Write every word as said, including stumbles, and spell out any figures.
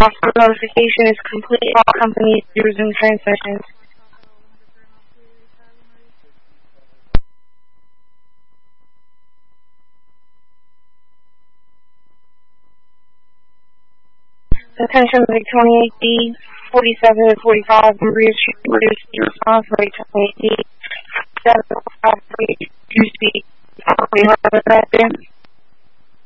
After notification is complete, all companies to resume transmissions. Attention, Vic twenty-eight D, forty-seven to forty-five, Maria Street, Maria response, Vic twenty-eight D, seven five three, two speed. We heard that there.